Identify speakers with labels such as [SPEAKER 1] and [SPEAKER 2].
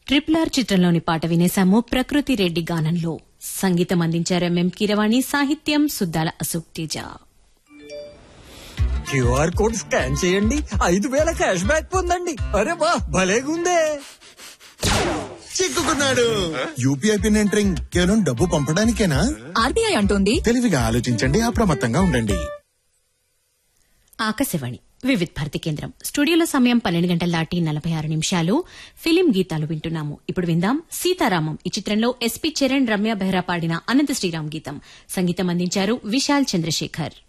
[SPEAKER 1] RRR చిత్రంలోని పాట వినేశాము. ప్రకృతి రెడ్డి గానంలో సంగీతం అందించారు ఎంఎం కీరవాణి, సాహిత్యం Suddala Ashok Teja.
[SPEAKER 2] QR code scan చేయండి, 5,000 క్యాష్ బ్యాక్ పొందండి. అరే వా, భలేగుందే.
[SPEAKER 3] చిక్కుకున్నాడు. యూపీఐ పిన్ ఎంటరింగ్ కేవలం డబ్బు పంపడానికేనా?
[SPEAKER 4] ఆర్బీఐ అంటోంది.
[SPEAKER 3] తెలివిగా ఆలోచించండి, అప్రమత్తంగా ఉండండి.
[SPEAKER 1] ఆకాశవాణి వివిధ భారతి కేంద్రం. స్టూడియోలో సమయం 12 గంటల దాటి 46 నిమిషాలు. ఫిలిం గీతాలు వింటున్నాము. ఇప్పుడు విందాం సీతారామం. ఈ చిత్రంలో ఎస్పీ చరణ్, రమ్య బెహ్రా పాడిన అనంత శ్రీరామ్ గీతం. సంగీతం అందించారు విశాల్ చంద్రశేఖర్.